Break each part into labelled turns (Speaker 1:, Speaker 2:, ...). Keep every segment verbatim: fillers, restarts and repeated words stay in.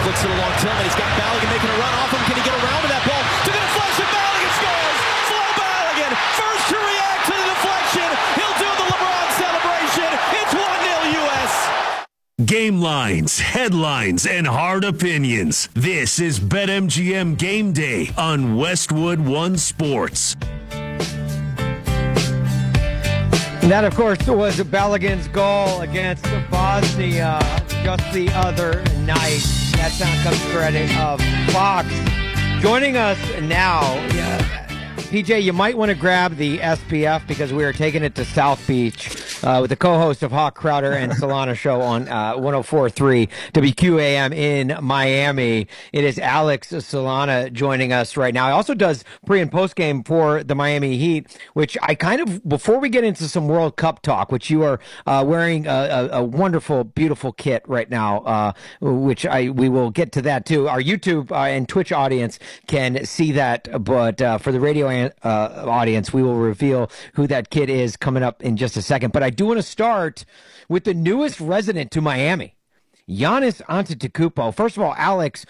Speaker 1: flicks it along Tillman. He's got Balogun making a run off him. Can he get around to that ball? To the deflection, Balogun scores! Flo Balogun, first to react to the deflection. He'll do the LeBron celebration. It's one nil U S.
Speaker 2: Game lines, headlines, and hard opinions. This is BetMGM Game Day on Westwood One Sports.
Speaker 3: And that, of course, was Balogun's goal against Bosnia just the other night. That sound comes credit of Fox. Joining us now, yeah, P J, you might want to grab the S P F because we are taking it to South Beach uh, with the co-host of Hawk Crowder and Solana Show on uh, one oh four point three W Q A M in Miami. It is Alex Solana joining us right now. He also does pre and post game for the Miami Heat, which I kind of, before we get into some World Cup talk, which you are uh, wearing a, a, a wonderful, beautiful kit right now, uh, which I we will get to that too. Our YouTube uh, and Twitch audience can see that, but uh, for the radio Uh, audience, we will reveal who that kid is coming up in just a second. But I do want to start with the newest resident to Miami, Giannis Antetokounmpo. First of all, Alex,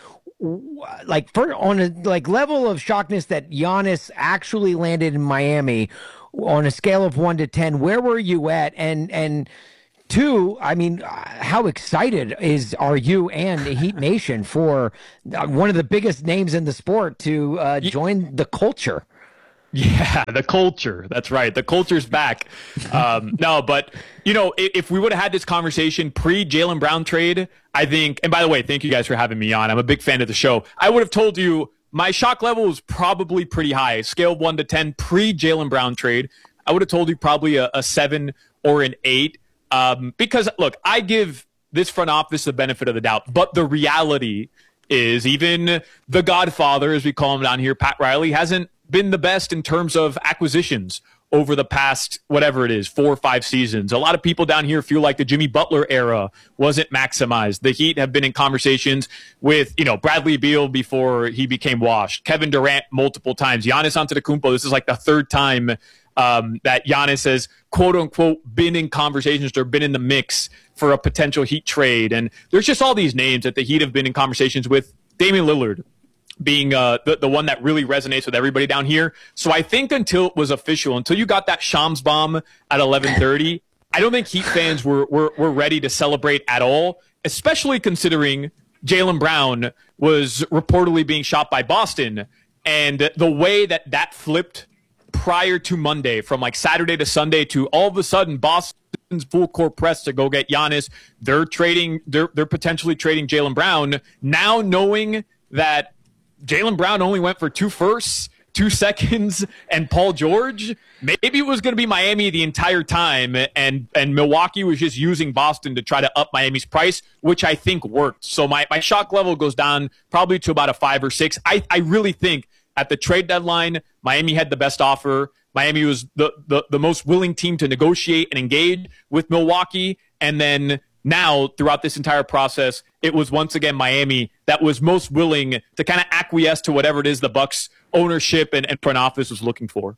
Speaker 3: like for, on a like level of shockness that Giannis actually landed in Miami, on a scale of one to ten, where were you at? And and two, I mean, how excited is are you and the Heat Nation for one of the biggest names in the sport to uh, join the culture?
Speaker 4: Yeah, the culture. That's right. The culture's back. Um, no, but, you know, if, if we would have had this conversation pre-Jaylen Brown trade, I think, and by the way, thank you guys for having me on. I'm a big fan of the show. I would have told you my shock level was probably pretty high. Scale of one to ten pre-Jaylen Brown trade. I would have told you probably a, a seven or an eight. Um, because, look, I give this front office the benefit of the doubt, but the reality is even the Godfather, as we call him down here, Pat Riley, hasn't been the best in terms of acquisitions over the past, whatever it is, four or five seasons. A lot of people down here feel like the Jimmy Butler era wasn't maximized. The Heat have been in conversations with, you know, Bradley Beal before he became washed, Kevin Durant multiple times, Giannis Antetokounmpo. This is like the third time um, that Giannis has, quote unquote, been in conversations or been in the mix for a potential Heat trade. And there's just all these names that the Heat have been in conversations with. Damian Lillard being uh, the, the one that really resonates with everybody down here. So I think until it was official, until you got that Shams bomb at eleven thirty, I don't think Heat fans were, were, were ready to celebrate at all, especially considering Jaylen Brown was reportedly being shot by Boston. And the way that that flipped prior to Monday, from like Saturday to Sunday, to all of a sudden Boston's full court press to go get Giannis. They're trading, they're, they're potentially trading Jaylen Brown. Now knowing that Jaylen Brown only went for two firsts, two seconds, and Paul George, maybe it was going to be Miami the entire time, and, and Milwaukee was just using Boston to try to up Miami's price, which I think worked. So my, my shock level goes down probably to about a five or six. I, I really think at the trade deadline, Miami had the best offer. Miami was the, the, the most willing team to negotiate and engage with Milwaukee. And then now, throughout this entire process, it was once again Miami that was most willing to kind of acquiesce to whatever it is the Bucks ownership and, and front office was looking for.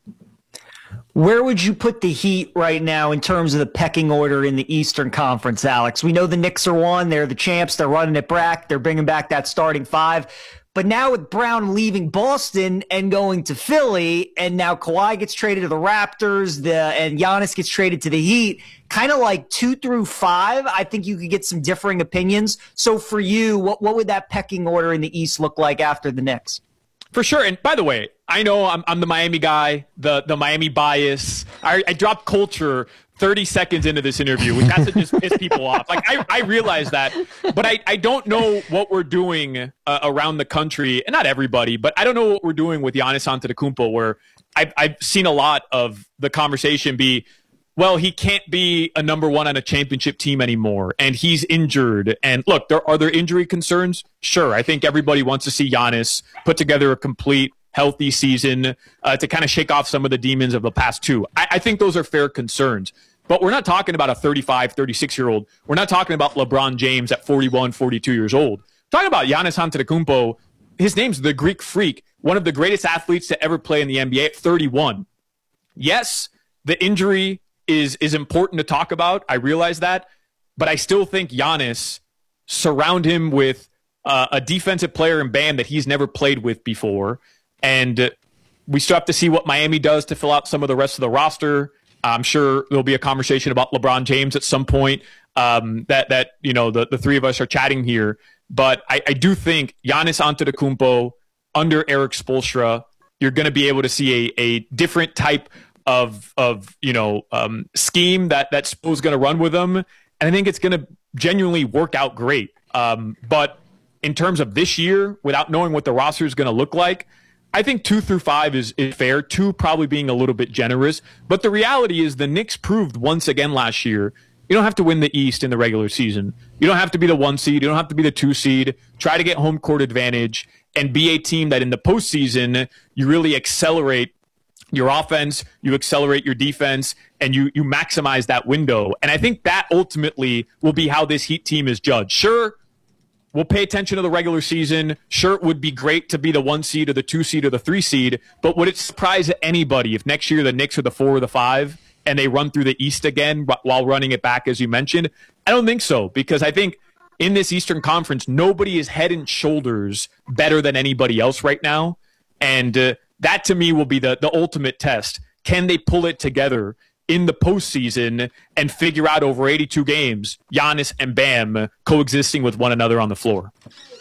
Speaker 5: Where would you put the Heat right now in terms of the pecking order in the Eastern Conference, Alex? We know the Knicks are one. They're the champs. They're running it back. They're bringing back that starting five. But now with Brown leaving Boston and going to Philly, and now Kawhi gets traded to the Raptors, the and Giannis gets traded to the Heat, kind of like two through five, I think you could get some differing opinions. So for you, what, what would that pecking order in the East look like after the Knicks?
Speaker 4: For sure. And by the way, I know I'm, I'm the Miami guy, the, the Miami bias. I, I dropped culture thirty seconds into this interview, which has to just piss people off. Like, I, I realize that, but I, I don't know what we're doing uh, around the country, and not everybody, but I don't know what we're doing with Giannis Antetokounmpo, where I've, I've seen a lot of the conversation be, well, he can't be a number one on a championship team anymore, and he's injured. And look, there are there injury concerns? Sure. I think everybody wants to see Giannis put together a complete, healthy season uh, to kind of shake off some of the demons of the past two. I, I think those are fair concerns. But we're not talking about a thirty-five, thirty-six-year-old. We're not talking about LeBron James at forty-one, forty-two years old. We're talking about Giannis Antetokounmpo. His name's the Greek Freak, one of the greatest athletes to ever play in the N B A at thirty-one. Yes, the injury is is important to talk about. I realize that. But I still think Giannis, surround him with uh, a defensive player in Bam that he's never played with before. And uh, we still have to see what Miami does to fill out some of the rest of the roster. I'm sure there'll be a conversation about LeBron James at some point um, that, that you know, the, the three of us are chatting here. But I, I do think Giannis Antetokounmpo under Eric Spoelstra, you're going to be able to see a, a different type of, of you know, um, scheme that, that Spo's going to run with them. And I think it's going to genuinely work out great. Um, but in terms of this year, without knowing what the roster is going to look like, I think two through five is, is fair, two probably being a little bit generous. But the reality is the Knicks proved once again last year, you don't have to win the East in the regular season. You don't have to be the one seed. You don't have to be the two seed. Try to get home court advantage and be a team that in the postseason, you really accelerate your offense, you accelerate your defense, and you you maximize that window. And I think that ultimately will be how this Heat team is judged. Sure, we'll pay attention to the regular season. Sure, it would be great to be the one seed or the two seed or the three seed, but would it surprise anybody if next year the Knicks are the four or the five and they run through the East again while running it back, as you mentioned? I don't think so, because I think in this Eastern Conference, nobody is head and shoulders better than anybody else right now. And uh, that, to me, will be the, the ultimate test. Can they pull it together in the postseason and figure out over eighty-two games, Giannis and Bam coexisting with one another on the floor?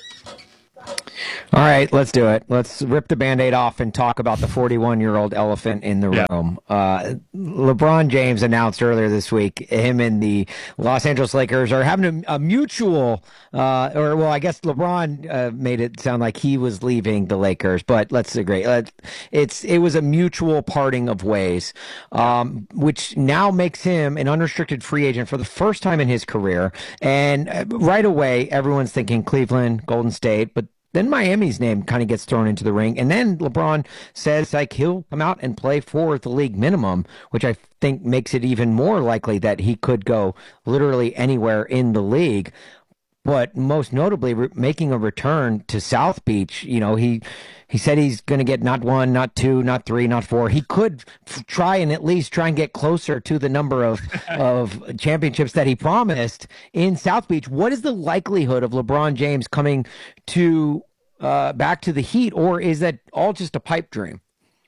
Speaker 3: All right, let's do it. Let's rip the Band-Aid off and talk about the forty-one-year-old elephant in the
Speaker 4: yeah.
Speaker 3: room. Uh, LeBron James announced earlier this week him and the Los Angeles Lakers are having a, a mutual, uh, or well, I guess LeBron uh, made it sound like he was leaving the Lakers, but let's agree. Uh, it's it was a mutual parting of ways, um, which now makes him an unrestricted free agent for the first time in his career. And uh, right away, everyone's thinking Cleveland, Golden State, but then Miami's name kind of gets thrown into the ring. And then LeBron says like he'll come out and play for the league minimum, which I think makes it even more likely that he could go literally anywhere in the league. But most notably, re- making a return to South Beach. You know, he he said he's going to get not one, not two, not three, not four. He could f- try and at least try and get closer to the number of of championships that he promised in South Beach. What is the likelihood of LeBron James coming to uh, back to the Heat, or is that all just a pipe dream?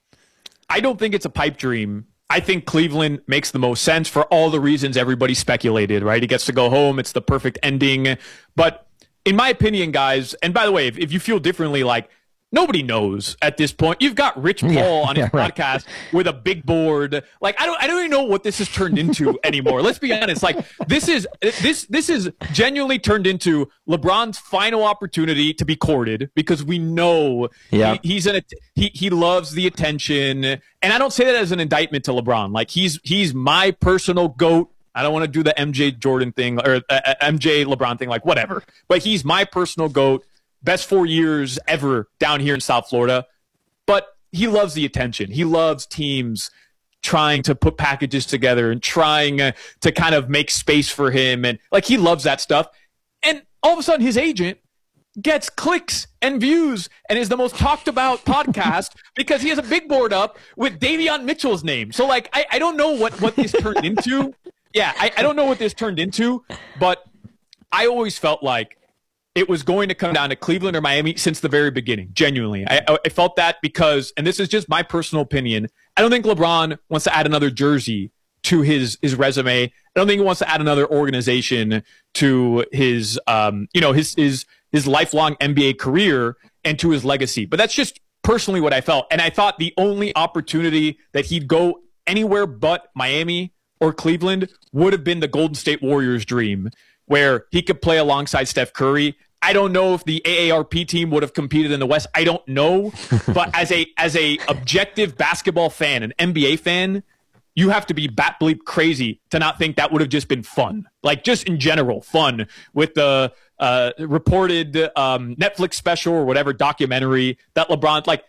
Speaker 4: I don't think it's a pipe dream. I think Cleveland makes the most sense for all the reasons everybody speculated, right? He gets to go home. It's the perfect ending. But in my opinion, guys, and by the way, if, if you feel differently, like, nobody knows at this point. You've got Rich Paul
Speaker 3: yeah,
Speaker 4: on his
Speaker 3: yeah, right.
Speaker 4: podcast with a big board. Like, I don't, I don't even know what this has turned into anymore. Let's be honest. Like, this is this this is genuinely turned into LeBron's final opportunity to be courted, because we know
Speaker 3: yeah.
Speaker 4: he, he's an he he loves the attention. And I don't say that as an indictment to LeBron. Like, he's he's my personal GOAT. I don't want to do the M J Jordan thing or uh, M J LeBron thing, like whatever. But he's my personal GOAT. Best four years ever down here in South Florida. But he loves the attention. He loves teams trying to put packages together and trying uh, to kind of make space for him. And like, he loves that stuff. And all of a sudden his agent gets clicks and views and is the most talked about podcast because he has a big board up with Davion Mitchell's name. So like, I, I don't know what, what this turned into. Yeah, I, I don't know what this turned into, but I always felt like it was going to come down to Cleveland or Miami since the very beginning, genuinely. I, I felt that because, and this is just my personal opinion, I don't think LeBron wants to add another jersey to his his resume. I don't think he wants to add another organization to his, um, you know, his his his lifelong N B A career and to his legacy. But that's just personally what I felt. And I thought the only opportunity that he'd go anywhere but Miami or Cleveland would have been the Golden State Warriors' dream, where he could play alongside Steph Curry. I don't know if the A A R P team would have competed in the West. I don't know. But as a as a objective basketball fan, an N B A fan, you have to be bat bleep crazy to not think that would have just been fun. Like, just in general, fun with the uh, reported um, Netflix special or whatever documentary that LeBron, like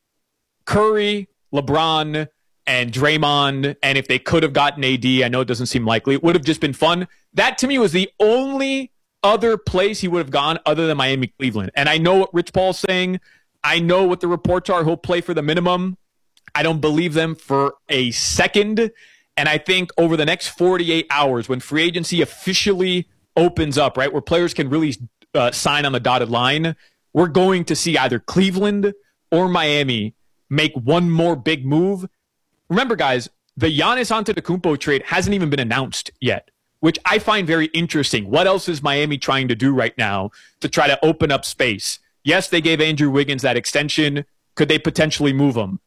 Speaker 4: Curry, LeBron, and Draymond, and if they could have gotten A D, I know it doesn't seem likely, it would have just been fun. That, to me, was the only other place he would have gone other than Miami, Cleveland. And I know what Rich Paul's saying. I know what the reports are. He'll play for the minimum. I don't believe them for a second. And I think over the next forty-eight hours, when free agency officially opens up, right, where players can really uh, sign on the dotted line, we're going to see either Cleveland or Miami make one more big move. Remember, guys, the Giannis Antetokounmpo trade hasn't even been announced yet, which I find very interesting. What else is Miami trying to do right now to try to open up space? Yes, they gave Andrew Wiggins that extension. Could they potentially move him?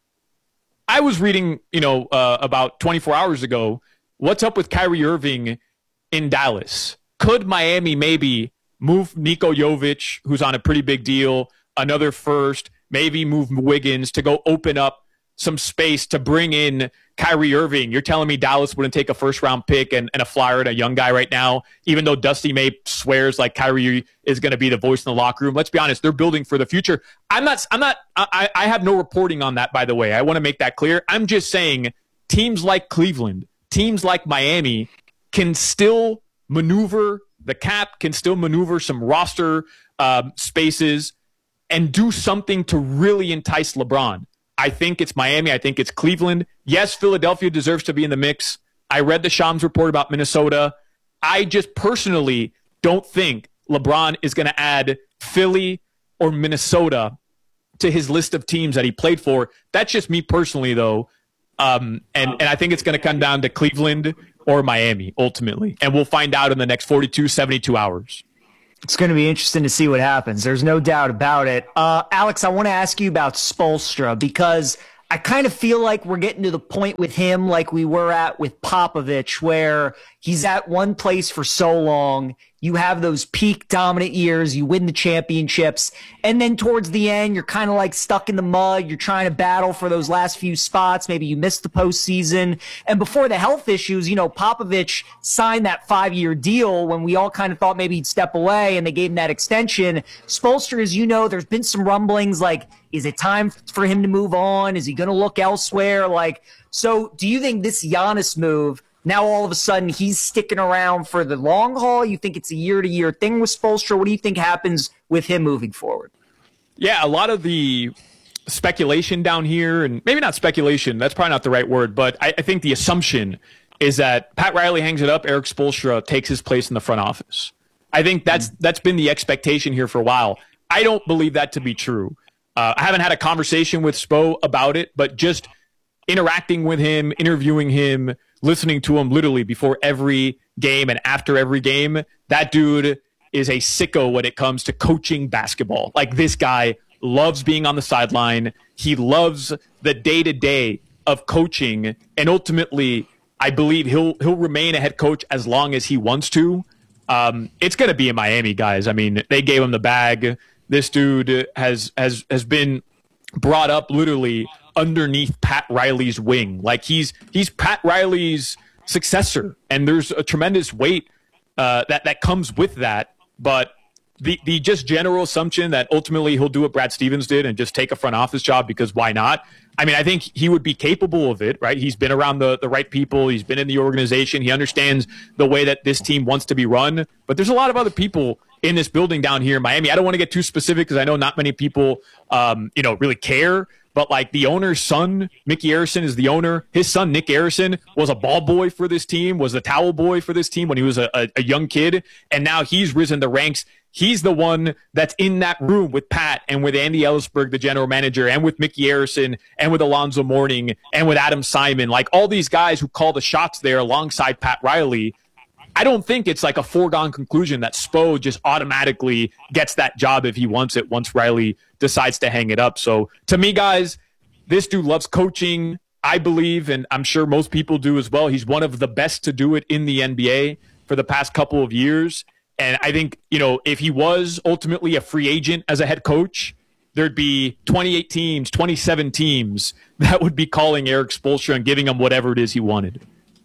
Speaker 4: I was reading, you know, uh, about twenty-four hours ago, what's up with Kyrie Irving in Dallas? Could Miami maybe move Niko Jovic, who's on a pretty big deal, another first, maybe move Wiggins to go open up some space to bring in Kyrie Irving? You're telling me Dallas wouldn't take a first-round pick and, and a flyer and a young guy right now, even though Dusty May swears like Kyrie is going to be the voice in the locker room? Let's be honest, they're building for the future. I'm not, I'm not, I, I have no reporting on that, by the way. I want to make that clear. I'm just saying teams like Cleveland, teams like Miami can still maneuver the cap, can still maneuver some roster um, spaces and do something to really entice LeBron. I think it's Miami. I think it's Cleveland. Yes, Philadelphia deserves to be in the mix. I read the Shams report about Minnesota. I just personally don't think LeBron is going to add Philly or Minnesota to his list of teams that he played for. That's just me personally, though. Um, and, and I think it's going to come down to Cleveland or Miami, ultimately. And we'll find out in the next forty-two, seventy-two hours.
Speaker 5: It's going to be interesting to see what happens. There's no doubt about it. Uh, Alex, I want to ask you about Spoelstra, because I kind of feel like we're getting to the point with him like we were at with Popovich, where he's at one place for so long. You have those peak dominant years, you win the championships, and then towards the end, you're kind of like stuck in the mud. You're trying to battle for those last few spots. Maybe you missed the postseason. And before the health issues, you know, Popovich signed that five-year deal when we all kind of thought maybe he'd step away, and they gave him that extension. Spoelstra, as you know, there's been some rumblings like, is it time for him to move on? Is he going to look elsewhere? Like, so do you think this Giannis move, now all of a sudden he's sticking around for the long haul? You think it's a year-to-year thing with Spoelstra? What do you think happens with him moving forward?
Speaker 4: Yeah, a lot of the speculation down here, and maybe not speculation, that's probably not the right word, but I, I think the assumption is that Pat Riley hangs it up, Erik Spoelstra takes his place in the front office. I think that's mm-hmm. that's been the expectation here for a while. I don't believe that to be true. Uh, I haven't had a conversation with Spo about it, but just interacting with him, interviewing him, listening to him literally before every game and after every game, that dude is a sicko when it comes to coaching basketball. Like, this guy loves being on the sideline. He loves the day-to-day of coaching, and ultimately, I believe he'll he'll remain a head coach as long as he wants to. Um, it's going to be in Miami, guys. I mean, they gave him the bag. This dude has has has been brought up literally underneath Pat Riley's wing. Like, he's he's Pat Riley's successor, and there's a tremendous weight uh, that that comes with that. But the the just general assumption that ultimately he'll do what Brad Stevens did and just take a front office job, because why not? I mean, I think he would be capable of it, right? He's been around the, the right people. He's been in the organization. He understands the way that this team wants to be run. But there's a lot of other people in this building down here in Miami. I don't want to get too specific because I know not many people, um, you know, really care. But like, the owner's son, Mickey Arison, is the owner. His son, Nick Arison, was a ball boy for this team, was a towel boy for this team when he was a, a, a young kid. And now he's risen the ranks. He's the one that's in that room with Pat and with Andy Ellisberg, the general manager, and with Mickey Arison and with Alonzo Mourning and with Adam Simon. Like, all these guys who call the shots there alongside Pat Riley. I don't think it's like a foregone conclusion that Spo just automatically gets that job if he wants it once Riley decides to hang it up. So to me, guys, this dude loves coaching, I believe, and I'm sure most people do as well. He's one of the best to do it in the N B A for the past couple of years. And I think, you know, if he was ultimately a free agent as a head coach, there'd be twenty-eight teams, twenty-seven teams that would be calling Erik Spoelstra and giving him whatever it is he wanted.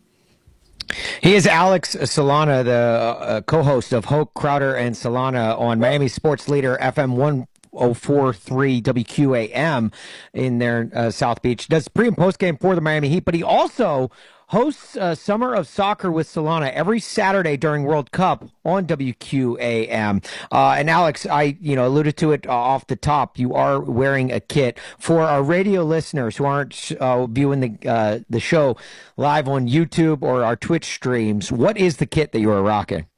Speaker 3: He is Alex Solana, the uh, co-host of Hoke, Crowder, and Solana on Miami Sports Leader F M one oh four point three W Q A M in their uh, South Beach. Does pre- and post-game for the Miami Heat, but he also hosts uh, Summer of Soccer with Solana every Saturday during World Cup on W Q A M. Uh, and Alex, I you know alluded to it uh, off the top. You are wearing a kit. For our radio listeners who aren't uh, viewing the uh, the show live on YouTube or our Twitch streams, what is the kit that you are rocking?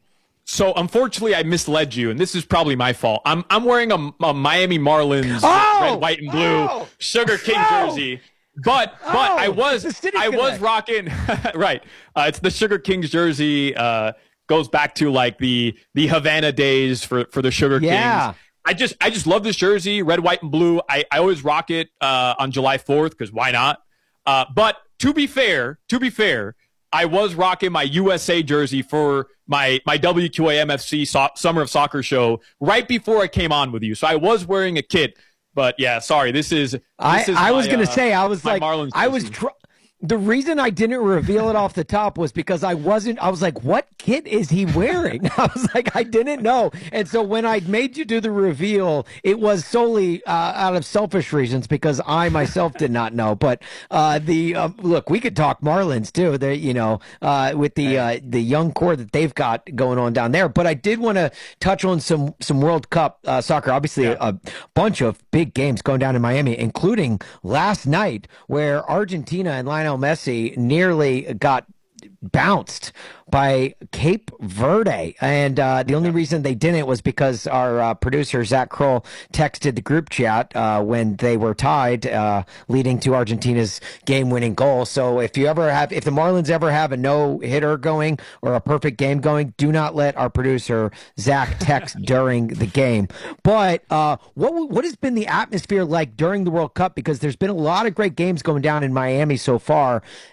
Speaker 4: So unfortunately, I misled you, and this is probably my fault. I'm I'm wearing a, a Miami Marlins
Speaker 3: Oh!
Speaker 4: red, white, and blue
Speaker 3: Oh!
Speaker 4: Sugar King
Speaker 3: Oh!
Speaker 4: jersey. But but
Speaker 3: Oh!
Speaker 4: I was
Speaker 3: The City
Speaker 4: I was
Speaker 3: Connect.
Speaker 4: rocking right. Uh, it's the Sugar Kings jersey. Uh, goes back to like the the Havana days for for the Sugar
Speaker 3: Yeah.
Speaker 4: Kings. I just I just love this jersey, red, white, and blue. I, I always rock it uh, on July fourth because why not? Uh, but to be fair, to be fair, I was rocking my U S A jersey for my my W Q A M F C so- Summer of Soccer show right before I came on with you. So I was wearing a kit. But yeah, sorry. This is. This
Speaker 3: I,
Speaker 4: is
Speaker 3: I was
Speaker 4: my,
Speaker 3: going to
Speaker 4: uh,
Speaker 3: say, I was
Speaker 4: my
Speaker 3: like,
Speaker 4: Marlins
Speaker 3: I was.
Speaker 4: jersey.
Speaker 3: Tr- the reason I didn't reveal it off the top was because I wasn't, I was like, what kit is he wearing? I was like, I didn't know. And so when I made you do the reveal, it was solely uh, out of selfish reasons because I myself did not know. But uh, the, uh, look, we could talk Marlins too, they, you know, uh, with the, uh, the young core that they've got going on down there. But I did want to touch on some, some World Cup uh, soccer. Obviously,
Speaker 4: Yeah.
Speaker 3: a bunch of big games going down in Miami, including last night where Argentina and Lionel Messi nearly got bounced by Cape Verde. And uh, the only reason they didn't was because our uh, producer, Zach Kroll, texted the group chat uh, when they were tied, uh, leading to Argentina's game-winning goal. So if you ever have, if the Marlins ever have a no-hitter going or a perfect game going, do not let our producer, Zach, text during the game. But uh, what what has been the atmosphere like during the World Cup? Because there's been a lot of great games going down in Miami so far.